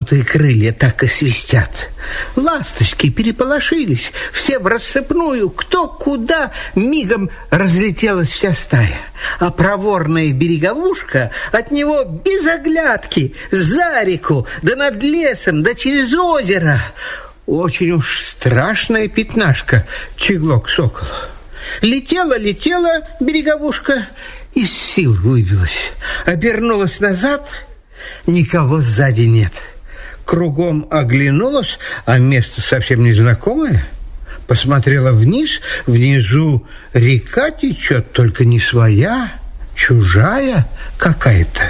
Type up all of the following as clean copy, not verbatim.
желтые крылья так и свистят. Ласточки переполошились, все врассыпную, кто куда, мигом разлетелась вся стая. А проворная береговушка от него без оглядки за реку, да над лесом, да через озеро. Очень уж страшная пятнашка, чеглок сокола. Летела береговушка, из сил выбилась, обернулась назад, никого сзади нет. Кругом оглянулась, а место совсем незнакомое. Посмотрела вниз, внизу река течет, только не своя, чужая какая-то.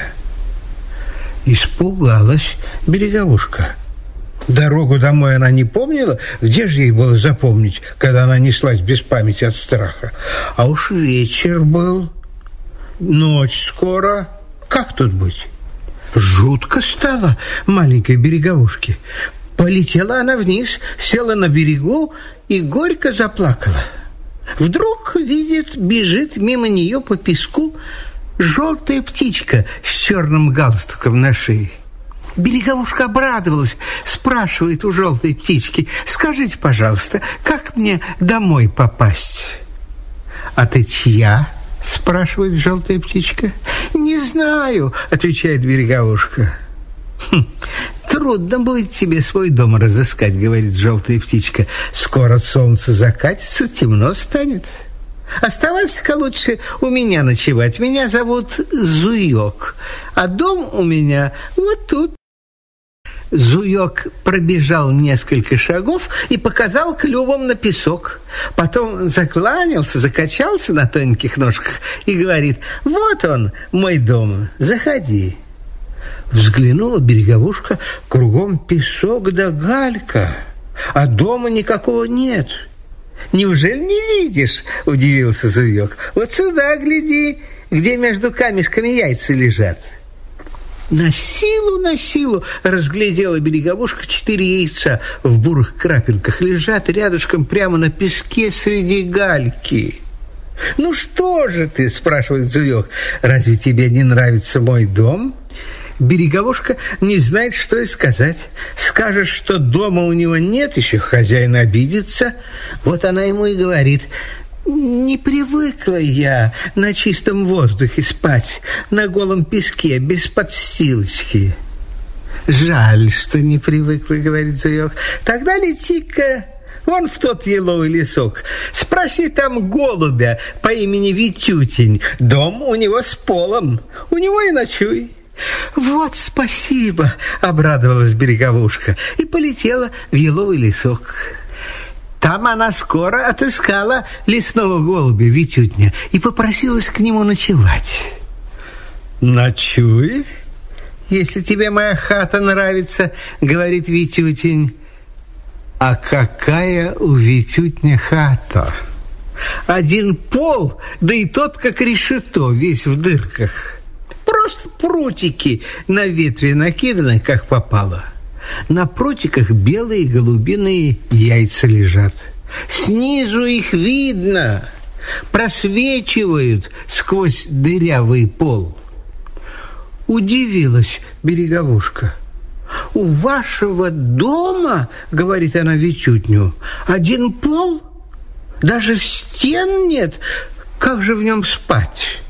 Испугалась береговушка. Дорогу домой она не помнила, где же ей было запомнить, когда она неслась без памяти от страха. А уж вечер был, ночь скоро, как тут быть? Жутко стало маленькой береговушке. Полетела она вниз, села на берегу и горько заплакала. Вдруг видит, бежит мимо нее по песку желтая птичка с черным галстуком на шее. Береговушка обрадовалась, спрашивает у желтой птички: «Скажите, пожалуйста, как мне домой попасть?» «А ты чья?» — спрашивает желтая птичка. «Не знаю», — отвечает береговушка. «Трудно будет тебе свой дом разыскать», — говорит желтая птичка. «Скоро солнце закатится, темно станет. Оставайся-ка лучше у меня ночевать. Меня зовут Зуёк, а дом у меня вот тут». Зуёк пробежал несколько шагов и показал клювом на песок. Потом закланялся, закачался на тоненьких ножках и говорит: «Вот он, мой дом, заходи». Взглянула береговушка, кругом песок да галька, а дома никакого нет. «Неужели не видишь?» – удивился Зуёк. «Вот сюда гляди, где между камешками яйца лежат». На силу разглядела береговушка 4 яйца в бурых крапинках, лежат рядышком прямо на песке среди гальки. «Ну что же ты?» – спрашивает Зуёк. «Разве тебе не нравится мой дом?» Береговушка не знает, что и сказать. Скажет, что дома у него нет, еще хозяин обидится. Вот она ему и говорит: «Не привыкла я на чистом воздухе спать, на голом песке, без подстилочки». «Жаль, что не привыкла», — говорит Зуёк. «Тогда лети-ка вон в тот еловый лесок. Спроси там голубя по имени Витютень. Дом у него с полом, у него и ночуй». «Вот спасибо», — обрадовалась береговушка и полетела в еловый лесок. Там она скоро отыскала лесного голубя Витютня и попросилась к нему ночевать. «Ночуй, если тебе моя хата нравится», — говорит Витютень. А какая у Витютня хата? Один пол, да и тот как решето, весь в дырках. Просто прутики на ветви накиданы, как попало. На прутиках белые голубиные яйца лежат. Снизу их видно, просвечивают сквозь дырявый пол. Удивилась береговушка. «У вашего дома, — говорит она Витютню, — один пол? Даже стен нет? Как же в нем спать?»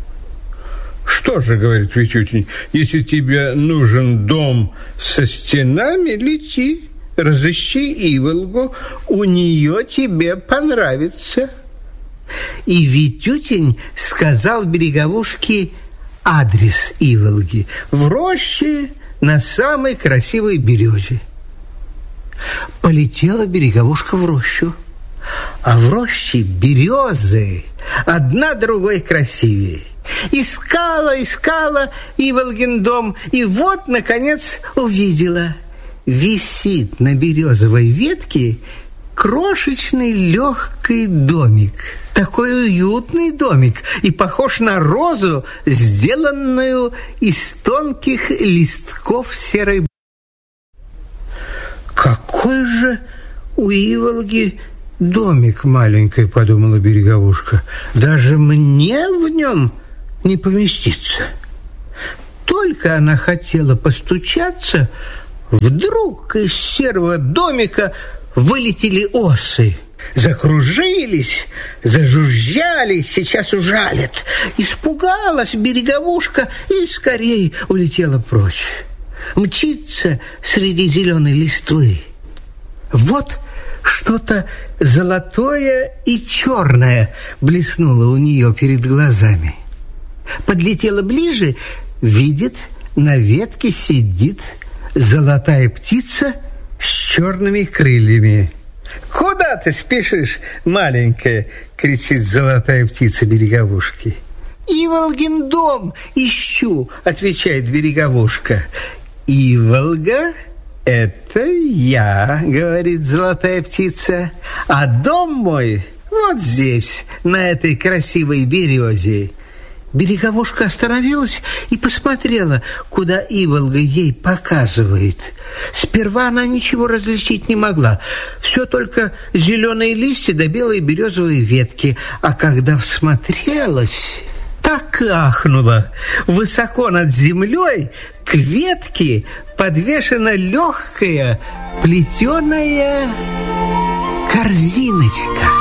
«Что же, — говорит Витютень, — если тебе нужен дом со стенами, лети, разыщи Иволгу, у нее тебе понравится». И Витютень сказал береговушке адрес Иволги: в роще на самой красивой березе. Полетела береговушка в рощу, а в роще березы, одна другой красивее. Искала Иволгин дом, и вот, наконец, увидела. Висит на березовой ветке крошечный легкий домик. Такой уютный домик и похож на розу, сделанную из тонких листков серой. «Какой же у Иволги домик маленький, — подумала береговушка, — даже мне в нем не поместиться». Только она хотела постучаться, Вдруг из серого домика вылетели осы. Закружились, зажужжали, сейчас ужалят. Испугалась береговушка и скорее улетела прочь. Мчится среди зеленой листвы. Вот что-то золотое и черное блеснуло у нее перед глазами. Подлетела ближе, видит, на ветке сидит золотая птица с черными крыльями. «Куда ты спешишь, маленькая?» — кричит золотая птица береговушки. «Иволгин дом ищу», — отвечает береговушка. «Иволга — это я», — говорит золотая птица, «а дом мой вот здесь, на этой красивой березе». Береговушка остановилась и посмотрела, куда Иволга ей показывает. Сперва она ничего различить не могла. Все только зеленые листья да белые березовые ветки. А когда всмотрелась, так и ахнула. Высоко над землей к ветке подвешена легкая плетеная корзиночка.